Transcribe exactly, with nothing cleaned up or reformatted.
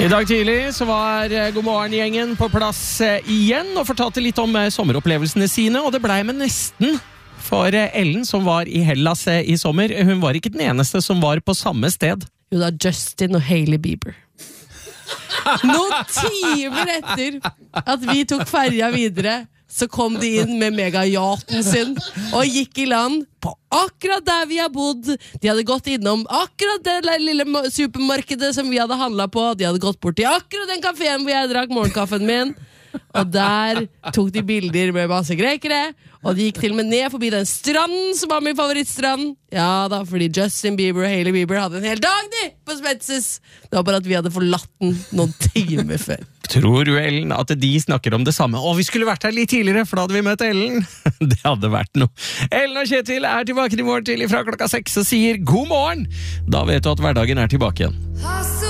I dag tidlig så var God morgen-gjengen på plass igjen og fortalte litt om sommeropplevelsene sine, og det ble med nesten for Ellen som var i Hellas i sommer. Hun var ikke den eneste som var på samme sted. Jo da, Justin og Hailey Bieber. Noen timer etter at vi tok ferja videre, så kom de inn med megayachten sin og gikk i land på akkurat der vi har bodd. De hadde gått innom akkurat det lille supermarkedet som vi hadde handlet på. De hadde gått bort til akkurat den kaféen hvor jeg drakk morgenkaffen min. Og der tok de bilder med masse grekere. Og de gikk til og med ned forbi den stranden som var min favorittstrand. Ja da, fordi Justin Bieber og Hailey Bieber hadde en hel dag de på Spetses. Det var bare at vi hadde forlatt den noen timer før. Tror du, Ellen, at de snakker om det samme? Å, vi skulle vært her litt tidligere, for da hadde vi møtt Ellen. Det hadde vært noe. Ellen og Kjetil er tilbake til morgen til fra klokka seks og sier god morgen. Da vet du at hverdagen er tilbake igjen.